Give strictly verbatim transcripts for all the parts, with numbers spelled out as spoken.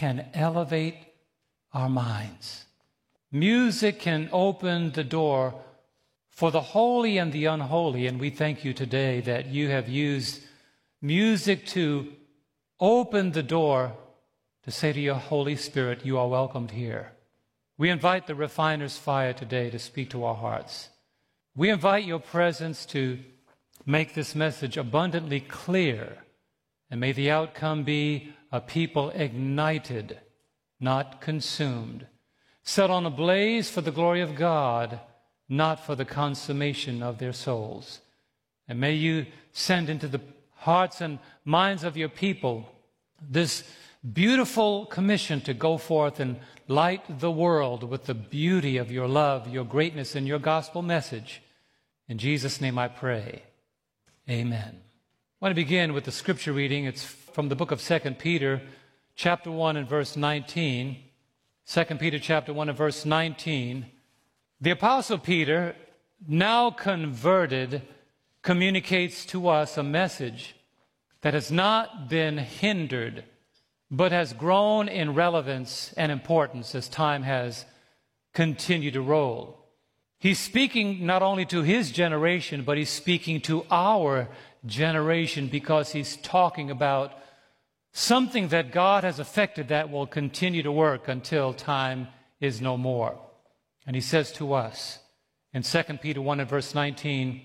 can elevate our minds. Music can open the door for the holy and the unholy, and we thank you today that you have used music to open the door to say to your Holy Spirit, you are welcomed here. We invite the refiner's fire today to speak to our hearts. We invite your presence to make this message abundantly clear, and may the outcome be a people ignited, not consumed, set on a blaze for the glory of God, not for the consummation of their souls. And may you send into the hearts and minds of your people this beautiful commission to go forth and light the world with the beauty of your love, your greatness, and your gospel message. In Jesus' name I pray. Amen. I want to begin with the scripture reading. It's from the book of Second Peter, chapter one and verse nineteen. Second Peter chapter one and verse nineteen. The Apostle Peter, now converted, communicates to us a message that has not been hindered, but has grown in relevance and importance as time has continued to roll. He's speaking not only to his generation, but he's speaking to our generation, because he's talking about something that God has effected that will continue to work until time is no more. And he says to us in Second Peter one and verse nineteen,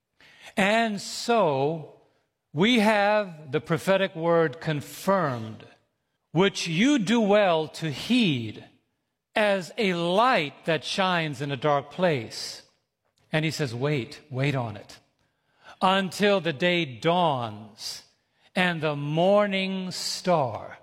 and so we have the prophetic word confirmed, which you do well to heed, as a light that shines in a dark place. And he says, wait, wait on it, until the day dawns and the morning star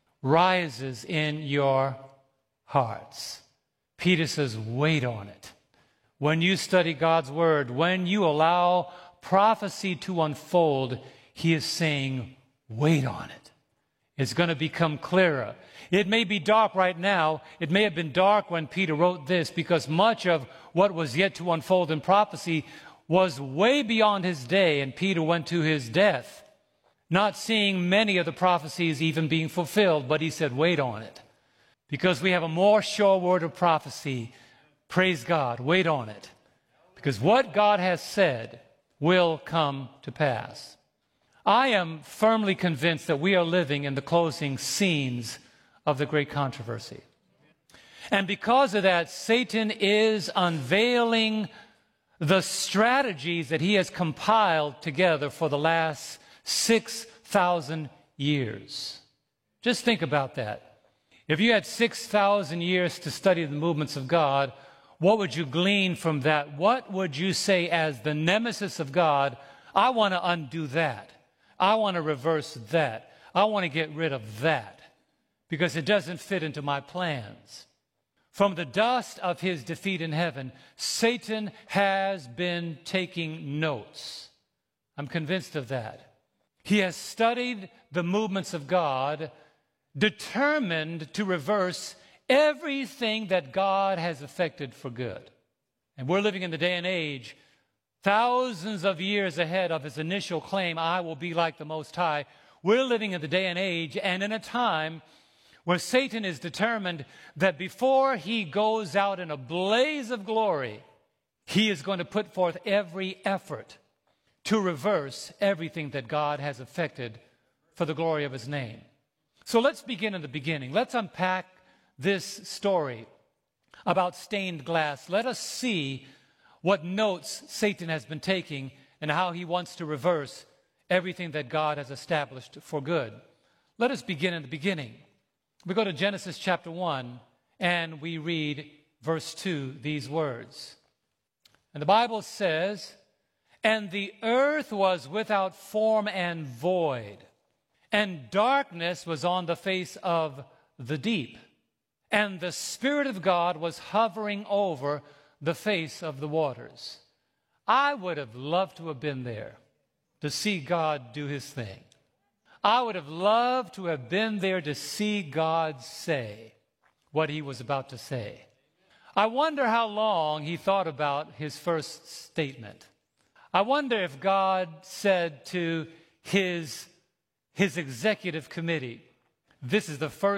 rises in your hearts. Peter says, wait on it. When you study God's word, when you allow prophecy to unfold, he is saying, wait on it. It's going to become clearer. It may be dark right now. It may have been dark when Peter wrote this, because much of what was yet to unfold in prophecy was way beyond his day, and Peter went to his death, not seeing many of the prophecies even being fulfilled, but he said, wait on it, because we have a more sure word of prophecy. Praise God, wait on it, because what God has said will come to pass. I am firmly convinced that we are living in the closing scenes of the great controversy. And because of that, Satan is unveiling the strategies that he has compiled together for the last six thousand years. Just think about that. If you had six thousand years to study the movements of God, what would you glean from that? What would you say as the nemesis of God? I want to undo that. I want to reverse that. I want to get rid of that because it doesn't fit into my plans. From the dust of his defeat in heaven, Satan has been taking notes. I'm convinced of that. He has studied the movements of God, determined to reverse everything that God has effected for good. And we're living in the day and age thousands of years ahead of his initial claim, I will be like the Most High. We're living in the day and age and in a time where Satan is determined that before he goes out in a blaze of glory, he is going to put forth every effort to reverse everything that God has effected for the glory of his name. So let's begin in the beginning. Let's unpack this story about stained glass. Let us see what notes Satan has been taking and how he wants to reverse everything that God has established for good. Let us begin in the beginning. We go to Genesis chapter one and we read verse two, these words. And the Bible says, and the earth was without form and void, and darkness was on the face of the deep, and the Spirit of God was hovering over the face of the waters. I would have loved to have been there to see God do his thing. I would have loved to have been there to see God say what he was about to say. I wonder how long he thought about his first statement. I wonder if God said to his, his executive committee, this is the first